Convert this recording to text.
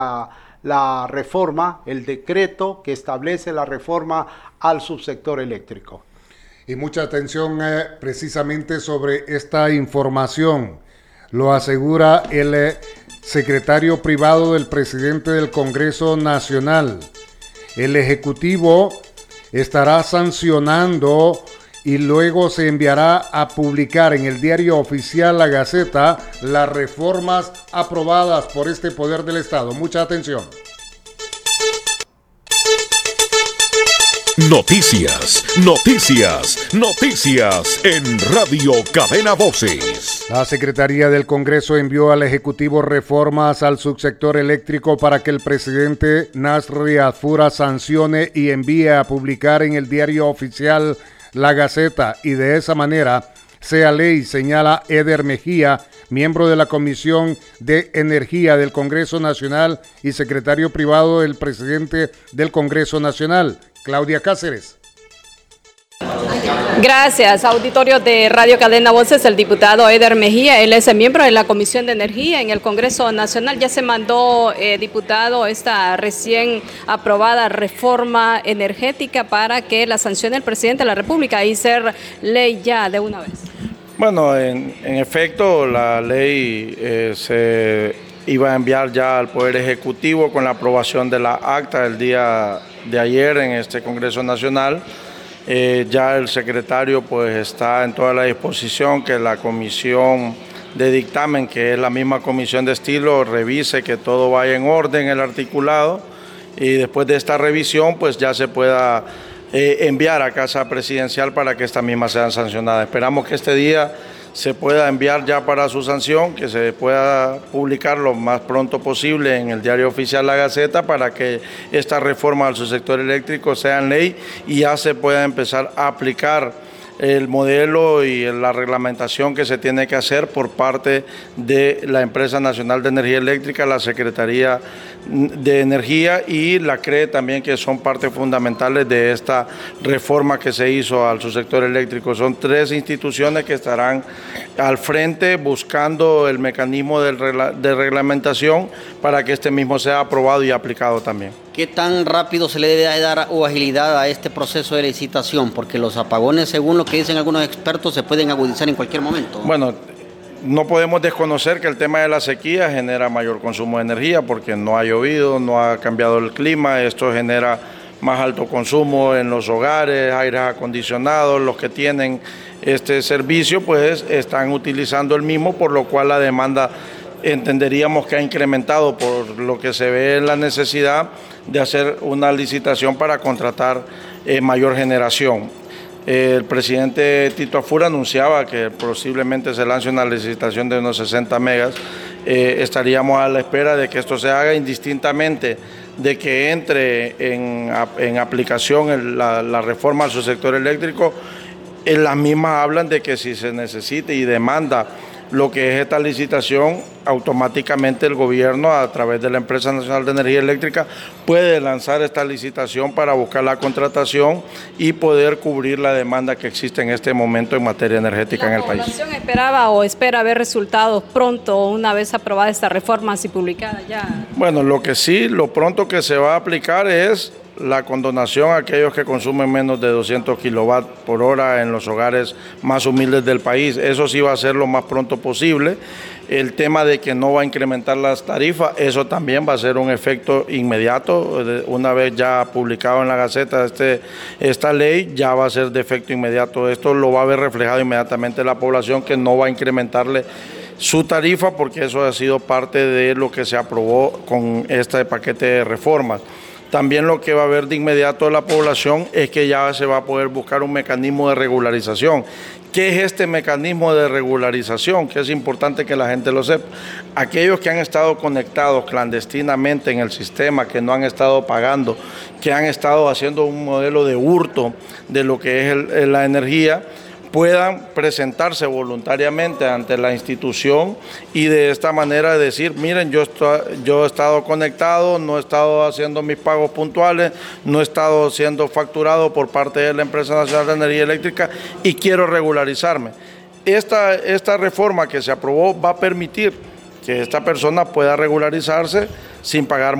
la reforma, el decreto que establece la reforma al subsector eléctrico. Y mucha atención precisamente sobre esta información. Lo asegura el secretario privado del presidente del Congreso Nacional. El Ejecutivo estará sancionando y luego se enviará a publicar en el diario oficial La Gaceta las reformas aprobadas por este poder del Estado. Mucha atención. Noticias, noticias, noticias en Radio Cadena Voces. La Secretaría del Congreso envió al Ejecutivo reformas al subsector eléctrico para que el presidente Nasri Afura sancione y envíe a publicar en el diario oficial La Gaceta y de esa manera sea ley, señala Eder Mejía, miembro de la Comisión de Energía del Congreso Nacional y secretario privado del presidente del Congreso Nacional. Claudia Cáceres. Gracias, auditorio de Radio Cadena Voces, el diputado Eder Mejía, él es miembro de la Comisión de Energía en el Congreso Nacional. Ya se mandó, diputado, esta recién aprobada reforma energética para que la sancione el presidente de la República y ser ley ya de una vez. Bueno, en efecto, la ley se iba a enviar ya al Poder Ejecutivo con la aprobación de la acta el día de ayer en este Congreso Nacional. Ya el secretario pues está en toda la disposición que la comisión de dictamen, que es la misma comisión de estilo, revise que todo vaya en orden, el articulado, y después de esta revisión pues ya se pueda enviar a Casa Presidencial para que esta misma sea sancionada. Esperamos que este día se pueda enviar ya para su sanción, que se pueda publicar lo más pronto posible en el diario oficial La Gaceta para que esta reforma al subsector eléctrico sea en ley y ya se pueda empezar a aplicar el modelo y la reglamentación que se tiene que hacer por parte de la Empresa Nacional de Energía Eléctrica, la Secretaría de Energía y la CRE también, que son partes fundamentales de esta reforma que se hizo al subsector eléctrico. Son tres instituciones que estarán al frente buscando el mecanismo de reglamentación para que este mismo sea aprobado y aplicado también. ¿Qué tan rápido se le debe dar o agilidad a este proceso de licitación? Porque los apagones, según lo que dicen algunos expertos, se pueden agudizar en cualquier momento. Bueno, no podemos desconocer que el tema de la sequía genera mayor consumo de energía porque no ha llovido, no ha cambiado el clima, esto genera más alto consumo en los hogares, aires acondicionados, los que tienen este servicio pues están utilizando el mismo, por lo cual la demanda entenderíamos que ha incrementado, por lo que se ve en la necesidad de hacer una licitación para contratar mayor generación. El presidente Tito Afura anunciaba que posiblemente se lance una licitación de unos 60 megas. Estaríamos a la espera de que esto se haga indistintamente de que entre en aplicación la reforma al subsector eléctrico. Las mismas hablan de que si se necesita y demanda lo que es esta licitación, automáticamente el gobierno a través de la Empresa Nacional de Energía Eléctrica puede lanzar esta licitación para buscar la contratación y poder cubrir la demanda que existe en este momento en materia energética en el país. ¿La población esperaba o espera ver resultados pronto una vez aprobada esta reforma y publicada ya? Bueno, lo que sí, lo pronto que se va a aplicar es la condonación a aquellos que consumen menos de 200 kilovatios por hora en los hogares más humildes del país. Eso sí va a ser lo más pronto posible. El tema de que no va a incrementar las tarifas, eso también va a ser un efecto inmediato. Una vez ya publicado en la Gaceta esta ley, ya va a ser de efecto inmediato. Esto lo va a ver reflejado inmediatamente la población, que no va a incrementarle su tarifa, porque eso ha sido parte de lo que se aprobó con este paquete de reformas. También lo que va a haber de inmediato de la población es que ya se va a poder buscar un mecanismo de regularización. ¿Qué es este mecanismo de regularización? Que es importante que la gente lo sepa. Aquellos que han estado conectados clandestinamente en el sistema, que no han estado pagando, que han estado haciendo un modelo de hurto de lo que es la energía, puedan presentarse voluntariamente ante la institución y de esta manera decir, miren, yo he estado conectado, no he estado haciendo mis pagos puntuales, no he estado siendo facturado por parte de la Empresa Nacional de Energía Eléctrica y quiero regularizarme. Esta reforma que se aprobó va a permitir que esta persona pueda regularizarse sin pagar